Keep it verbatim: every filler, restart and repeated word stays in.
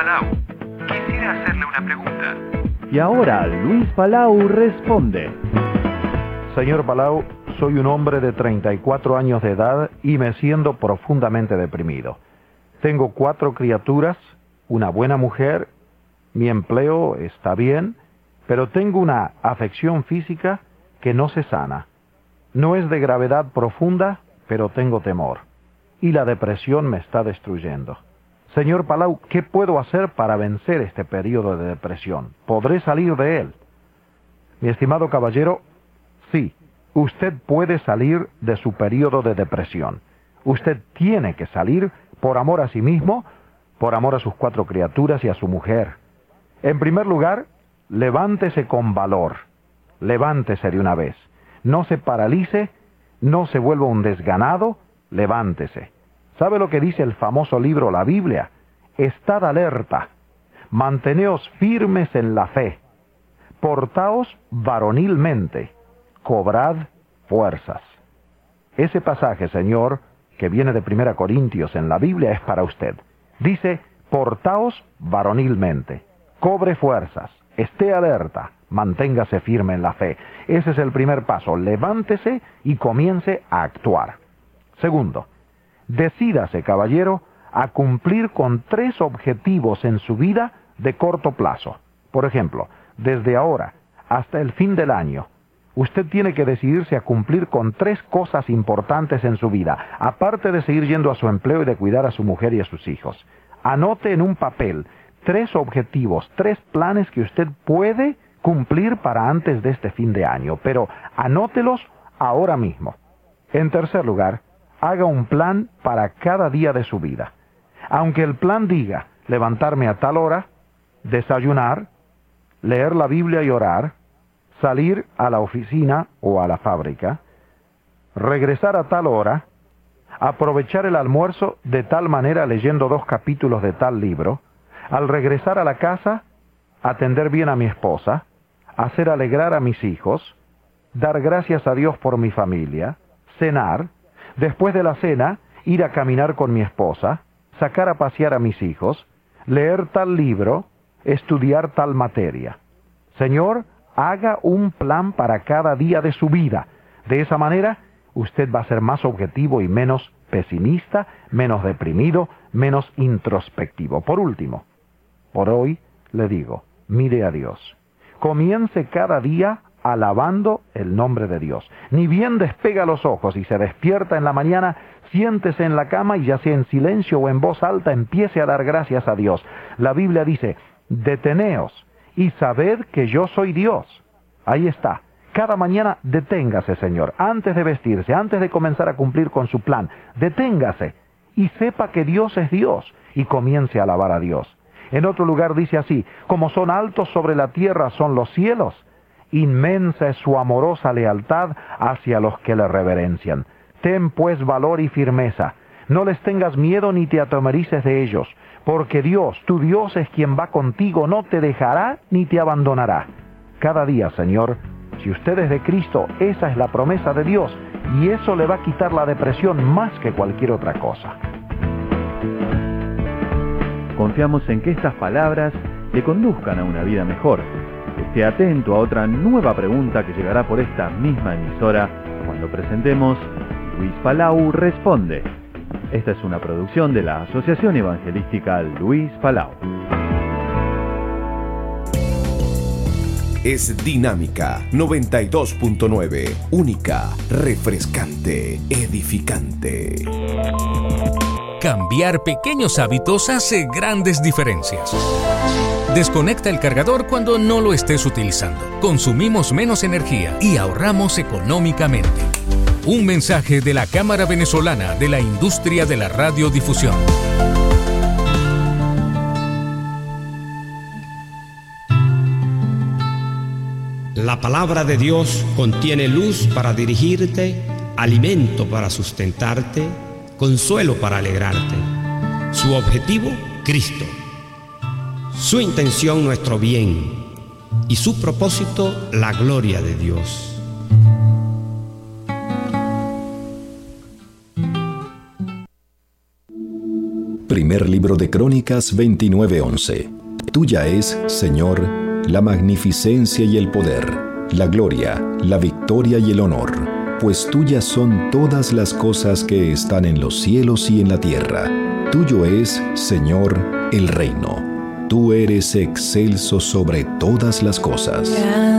Palau. Quisiera hacerle una pregunta. Y ahora Luis Palau responde. Señor Palau, soy un hombre de treinta y cuatro años de edad y me siento profundamente deprimido. Tengo cuatro criaturas, una buena mujer, mi empleo está bien, pero tengo una afección física que no se sana. No es de gravedad profunda, pero tengo temor. Y la depresión me está destruyendo. Señor Palau, ¿qué puedo hacer para vencer este periodo de depresión? ¿Podré salir de él? Mi estimado caballero, sí, usted puede salir de su periodo de depresión. Usted tiene que salir por amor a sí mismo, por amor a sus cuatro criaturas y a su mujer. En primer lugar, levántese con valor. Levántese de una vez. No se paralice, no se vuelva un desganado, levántese. ¿Sabe lo que dice el famoso libro, la Biblia? Estad alerta, manteneos firmes en la fe, portaos varonilmente, cobrad fuerzas. Ese pasaje, Señor, que viene de Primera Corintios en la Biblia, es para usted. Dice, portaos varonilmente, cobre fuerzas, esté alerta, manténgase firme en la fe. Ese es el primer paso, levántese y comience a actuar. Segundo, decídase, caballero, a cumplir con tres objetivos en su vida de corto plazo. Por ejemplo, desde ahora hasta el fin del año, usted tiene que decidirse a cumplir con tres cosas importantes en su vida, aparte de seguir yendo a su empleo y de cuidar a su mujer y a sus hijos. Anote en un papel tres objetivos, tres planes que usted puede cumplir para antes de este fin de año, pero anótelos ahora mismo. En tercer lugar, haga un plan para cada día de su vida. Aunque el plan diga levantarme a tal hora, desayunar, leer la Biblia y orar, salir a la oficina o a la fábrica, regresar a tal hora, aprovechar el almuerzo de tal manera leyendo dos capítulos de tal libro, al regresar a la casa, atender bien a mi esposa, hacer alegrar a mis hijos, dar gracias a Dios por mi familia, cenar, después de la cena, ir a caminar con mi esposa, sacar a pasear a mis hijos, leer tal libro, estudiar tal materia. Señor, haga un plan para cada día de su vida. De esa manera, usted va a ser más objetivo y menos pesimista, menos deprimido, menos introspectivo. Por último, por hoy le digo, mire a Dios. Comience cada día alabando el nombre de Dios. Ni bien despega los ojos y se despierta en la mañana, siéntese en la cama y ya sea en silencio o en voz alta, empiece a dar gracias a Dios. La Biblia dice, deteneos y sabed que yo soy Dios. Ahí está. Cada mañana deténgase, Señor, antes de vestirse, antes de comenzar a cumplir con su plan. Deténgase y sepa que Dios es Dios y comience a alabar a Dios. En otro lugar dice así, como son altos sobre la tierra son los cielos, inmensa es su amorosa lealtad hacia los que le reverencian. Ten pues valor y firmeza, no les tengas miedo ni te atemorices de ellos, porque Dios, tu Dios es quien va contigo, no te dejará ni te abandonará. Cada día, Señor, si usted es de Cristo, esa es la promesa de Dios, y eso le va a quitar la depresión más que cualquier otra cosa. Confiamos en que estas palabras le conduzcan a una vida mejor. Esté atento a otra nueva pregunta que llegará por esta misma emisora cuando presentemos Luis Palau Responde. Esta es una producción de la Asociación Evangelística Luis Palau. Es Dinámica noventa y dos punto nueve, única, refrescante, edificante. Cambiar pequeños hábitos hace grandes diferencias. Desconecta el cargador cuando no lo estés utilizando. Consumimos menos energía y ahorramos económicamente. Un mensaje de la Cámara Venezolana de la Industria de la Radiodifusión. La palabra de Dios contiene luz para dirigirte, alimento para sustentarte, consuelo para alegrarte. Su objetivo, Cristo. Su intención, nuestro bien. Y su propósito, la gloria de Dios. Primer libro de Crónicas veintinueve once. Tuya es, Señor, la magnificencia y el poder, la gloria, la victoria y el honor, pues tuyas son todas las cosas que están en los cielos y en la tierra. Tuyo es, Señor, el reino. Tú eres excelso sobre todas las cosas.